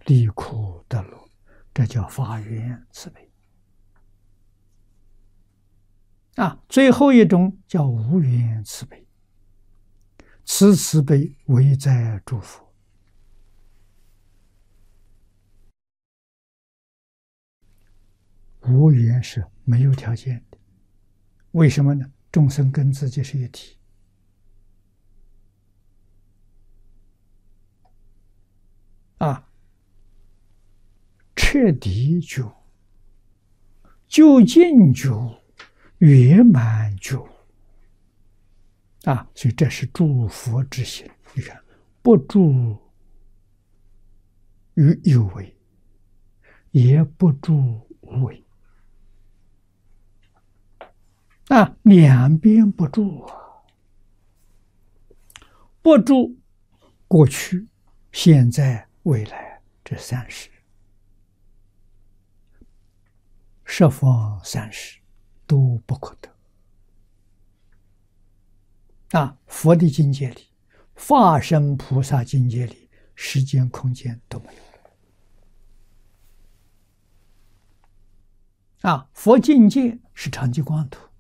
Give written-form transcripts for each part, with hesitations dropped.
离苦得乐，这叫法缘慈悲。最后一种叫无缘慈悲，此慈悲唯在诸佛。无缘是没有条件的，为什么呢？众生跟自己是一体。彻底觉悟，究竟觉悟，圆满觉悟。所以这是诸佛之行。你看，不住于有为，也不住无为。两边不住不住过去、现在、未来这三世，十方三世都不可得。佛的境界里，法身菩萨境界里，时间空间都没有了。佛境界是常寂光土，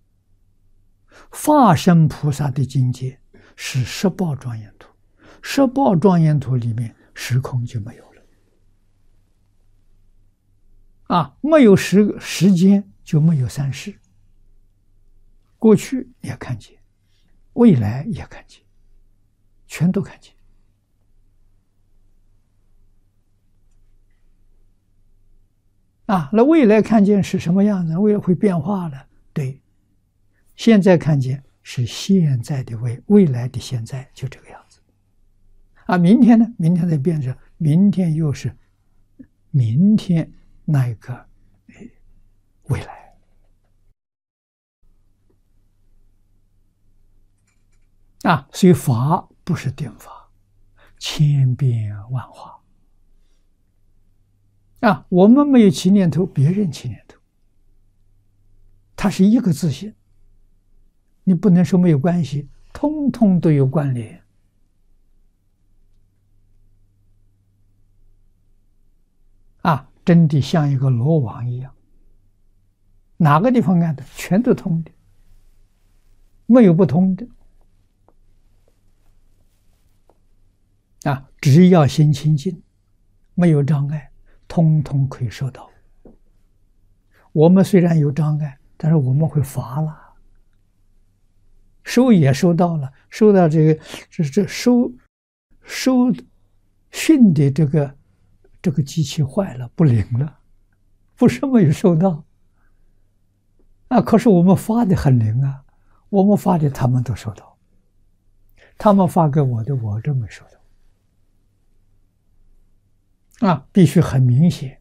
法身菩萨的境界是十报庄严土，十报庄严土里面时空就没有了。没有时间就没有三世，过去也看见，未来也看见，全都看见。那未来看见是什么样子？未来会变化了，对。现在看见是现在的未来的现在，就这个样子。明天呢？明天再变成，明天又是明天那一个未来。所以法不是定法，千变万化。我们没有起念头，别人起念头，它是一个自性。你不能说没有关系，通通都有关联。真的像一个罗网一样，哪个地方看的全都通的，没有不通的。只要心清净，没有障碍，通通可以收到。我们虽然有障碍，但是我们会罚了，收也收到了，收到这个收训的这个机器坏了，不灵了，不是没有收到。可是我们发的很灵啊，我们发的他们都收到，他们发给我的我都没收到。必须很明显。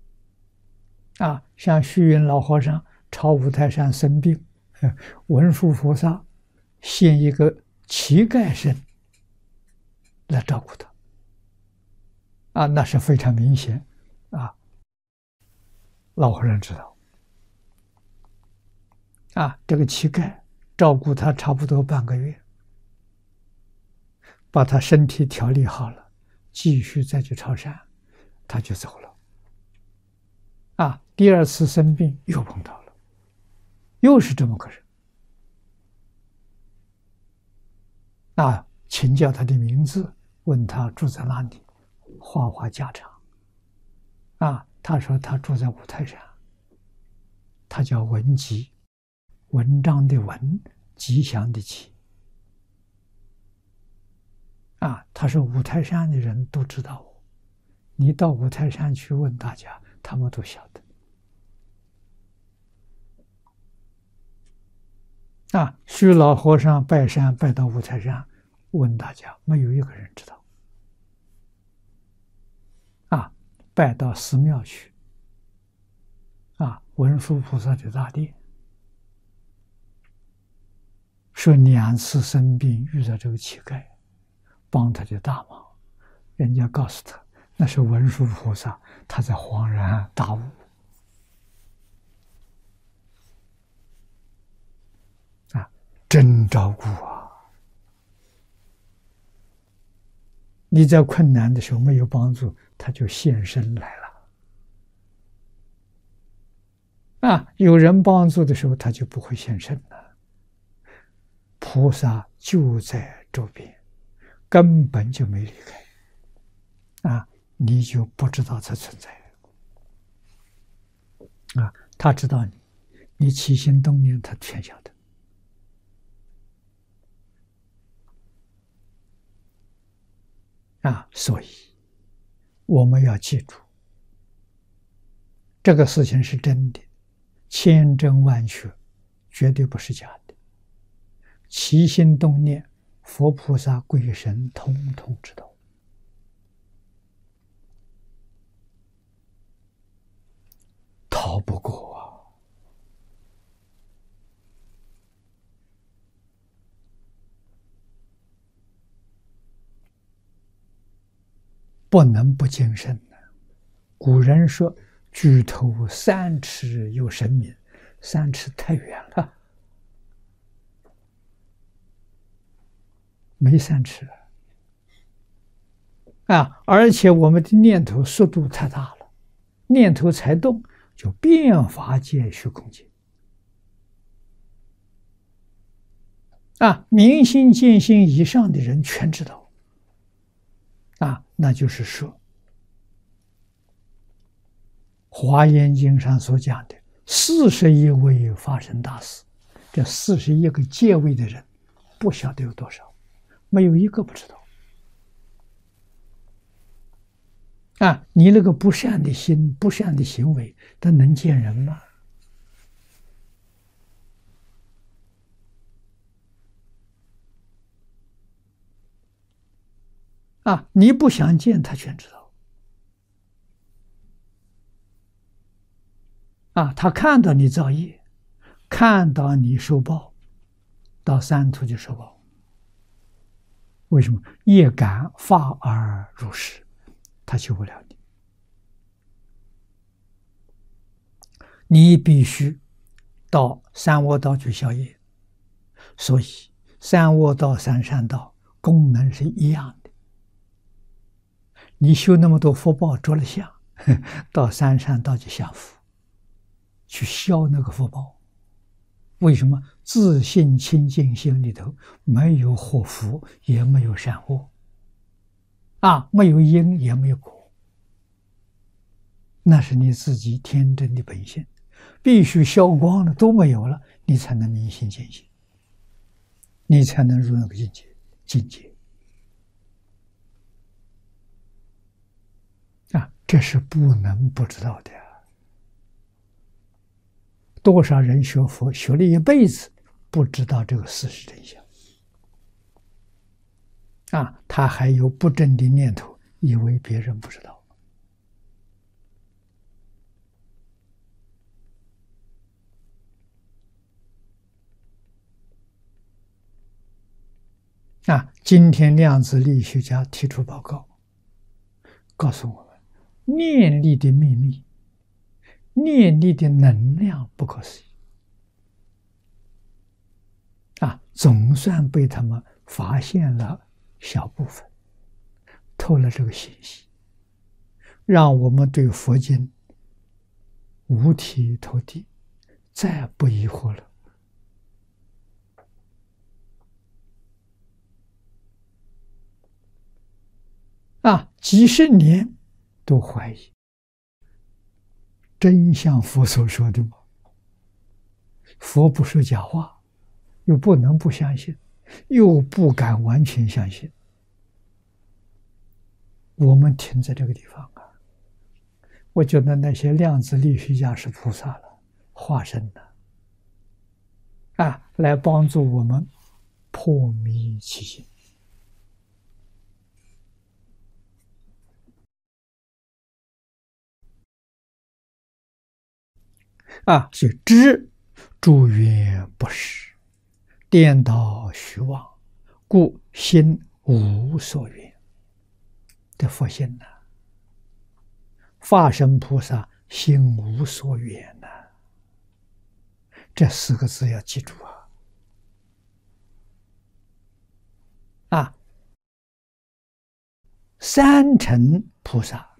像虚云老和尚朝五台山生病，文殊菩萨现一个乞丐身来照顾他。那是非常明显。老和尚知道。这个乞丐照顾他差不多半个月，把他身体调理好了，继续再去朝山，他就走了。第二次生病又碰到了，又是这么个人。请教他的名字，问他住在哪里，话家常。他说他住在五台山，他叫文吉，文章的文，吉祥的吉。他说五台山的人都知道我，你到五台山去问大家，他们都晓得。虚老和尚拜山拜到五台山，问大家，没有一个人知道。拜到寺庙去，文殊菩萨的大殿，说2次生病遇到这个乞丐，帮他的大忙，人家告诉他那是文殊菩萨，他在恍然大悟。真照顾你在困难的时候没有帮助，他就现身来了。有人帮助的时候，他就不会现身了。菩萨就在周边，根本就没离开。你就不知道它存在。他知道你起心动念，他全晓得。所以我们要记住，这个事情是真的，千真万确，绝对不是假的。起心动念，佛菩萨、鬼神通通知道，逃不过啊！不能不谨慎的。古人说：“举头三尺有神明。”3尺太远了，没3尺而且我们的念头速度太大了，念头才动，就变法界、虚空界。明心见性以上的人全知道。那就是说，《华严经》上所讲的41位法身大士，这41个阶位的人，不晓得有多少，没有一个不知道。你那个不善的心、不善的行为，它能见人吗？你不想见，他全知道。他看到你造业，看到你受报，到三途就受报。为什么？业感发而入实，他救不了你。你必须到三恶道去消业。所以三恶道、三善道功能是一样的。你修那么多福报着了相，到三善道去享福，去消那个福报。为什么？自信清净心里头没有祸福，也没有善恶，没有因也没有果，那是你自己天真的本性，必须消光了，都没有了，你才能明心见性，你才能入那个境界。这是不能不知道的。多少人学佛学了一辈子，不知道这个事实真相。他还有不正的念头，以为别人不知道。今天量子力学家提出报告，告诉我们念力的秘密，念力的能量不可思议。总算被他们发现了小部分，透了这个信息，让我们对佛经五体投地，再不疑惑了。几十年都怀疑真像佛所说的吗？佛不说假话，又不能不相信，又不敢完全相信。我们停在这个地方我觉得那些量子力学家是菩萨了，化身了，来帮助我们破迷起心。所以知诸缘不实，颠倒虚妄，故心无所缘。这佛心法身菩萨心无所缘这4个字要记住三乘菩萨